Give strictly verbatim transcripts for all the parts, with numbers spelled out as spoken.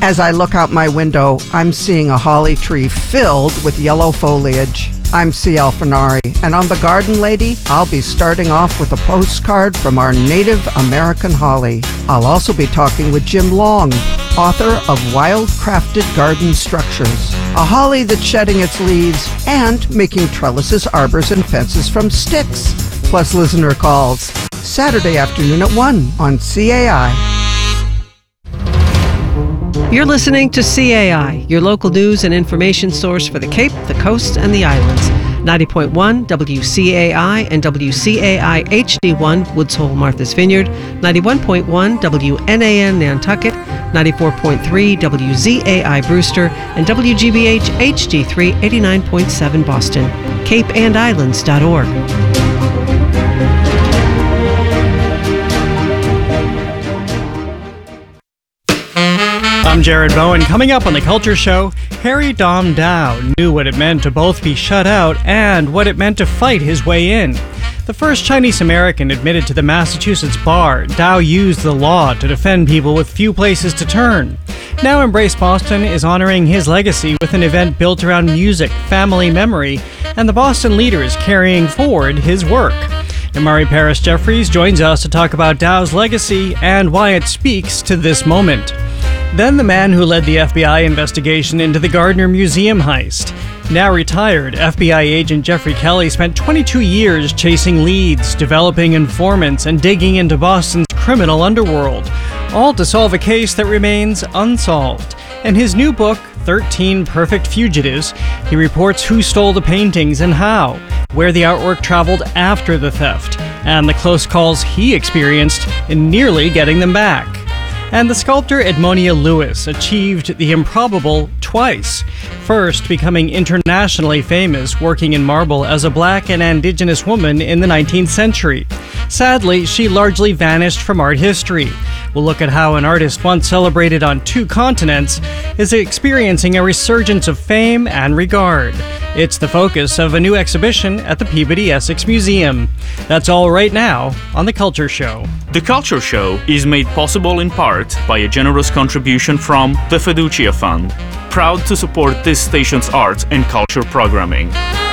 As I look out my window, I'm seeing a holly tree filled with yellow foliage. I'm C. Alfinari, and on The Garden Lady, I'll be starting off with a postcard from our Native American holly. I'll also be talking with Jim Long, author of Wild Crafted Garden Structures, a holly that's shedding its leaves and making trellises, arbors, and fences from sticks, plus listener calls. Saturday afternoon at one on C A I. You're listening to C A I, your local news and information source for the Cape, the Coast, and the Islands. ninety point one W C A I and W C A I H D one, Woods Hole, Martha's Vineyard, ninety-one point one W N A N Nantucket, ninety-four point three W Z A I Brewster, and W G B H H D three, eighty-nine point seven Boston. cape and islands dot org. I'm Jared Bowen. Coming up on The Culture Show, Harry Dom Dow knew what it meant to both be shut out and what it meant to fight his way in. The first Chinese American admitted to the Massachusetts bar, Dow used the law to defend people with few places to turn. Now Embrace Boston is honoring his legacy with an event built around music, family memory, and the Boston leaders carrying forward his work. Amari Paris Jeffries joins us to talk about Dow's legacy and why it speaks to this moment. Then the man who led the F B I investigation into the Gardner Museum heist. Now retired, F B I agent Jeffrey Kelly spent twenty-two years chasing leads, developing informants, and digging into Boston's criminal underworld, all to solve a case that remains unsolved. In his new book, thirteen Perfect Fugitives, he reports who stole the paintings and how, where the artwork traveled after the theft, and the close calls he experienced in nearly getting them back. And the sculptor Edmonia Lewis achieved the improbable twice. First, becoming internationally famous working in marble as a black and indigenous woman in the nineteenth century. Sadly, she largely vanished from art history. We'll look at how an artist once celebrated on two continents is experiencing a resurgence of fame and regard. It's the focus of a new exhibition at the Peabody Essex Museum. That's all right now on The Culture Show. The Culture Show is made possible in part by a generous contribution from the Fiducia Fund, proud to support this station's arts and culture programming.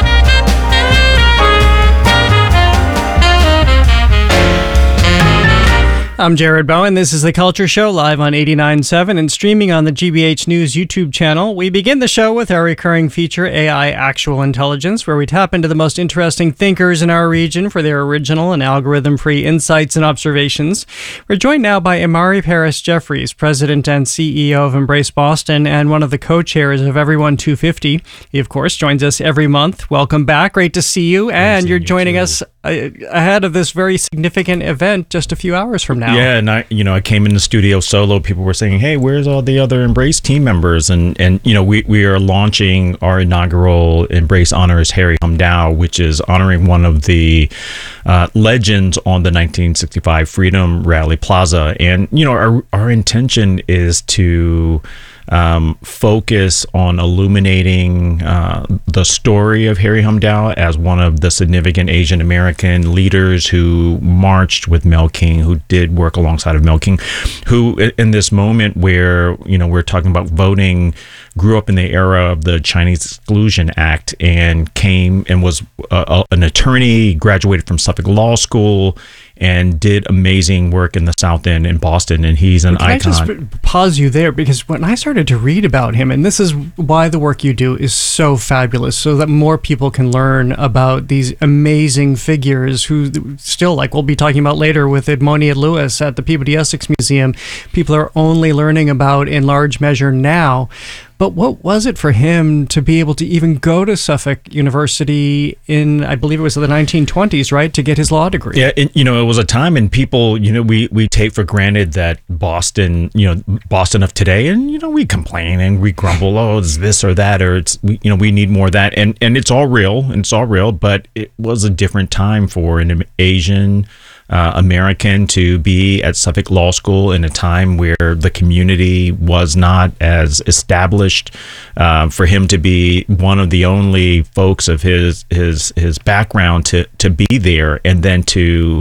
I'm Jared Bowen. This is The Culture Show, live on eighty-nine point seven and streaming on the G B H News YouTube channel. We begin the show with our recurring feature, A I Actual Intelligence, where we tap into the most interesting thinkers in our region for their original and algorithm-free insights and observations. We're joined now by Amari Paris Jeffries, President and C E O of Embrace Boston and one of the co-chairs of Everyone two fifty. He, of course, joins us every month. Welcome back. Great to see you. And you're joining us ahead of this very significant event just a few hours from now. Yeah, and I, you know, I came in the studio solo. People were saying, "Hey, where's all the other Embrace team members?" And and you know, we we are launching our inaugural Embrace Honors Harry Hum Dow, which is honoring one of the uh, legends on the nineteen sixty-five Freedom Rally Plaza. And you know, our our intention is to Um, focus on illuminating uh, the story of Harry Hum Dow as one of the significant Asian American leaders who marched with Mel King, who did work alongside of Mel King, who in this moment where, you know, we're talking about voting, grew up in the era of the Chinese Exclusion Act and came and was uh, an attorney, graduated from Suffolk Law School, and did amazing work in the South End in Boston, and he's an Can icon. I just pause you there, because when I started to read about him, and this is why the work you do is so fabulous, so that more people can learn about these amazing figures who still, like we'll be talking about later with Edmonia Lewis at the Peabody Essex Museum, people are only learning about in large measure now. But what was it for him to be able to even go to Suffolk University in, I believe it was the nineteen twenties, right, to get his law degree? Yeah, and, you know, it was a time and people, you know, we, we take for granted that Boston, you know, Boston of today, and, you know, we complain and we grumble, oh, it's this or that, or it's, we, you know, we need more of that. And, and it's all real, and it's all real, but it was a different time for an Asian Uh, American to be at Suffolk Law School in a time where the community was not as established. Uh, for him to be one of the only folks of his his his background to to be there, and then to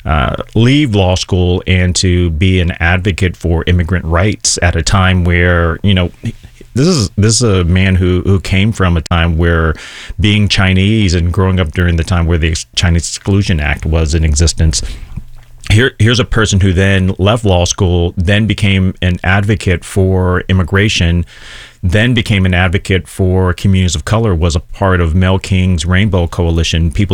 uh, leave law school and to be an advocate for immigrant rights at a time where, you know, this is this is a man who, who came from a time where being Chinese and growing up during the time where the Chinese Exclusion Act was in existence. Here, here's a person who then left law school, then became an advocate for immigration, then became an advocate for communities of color, was a part of Mel King's Rainbow Coalition. People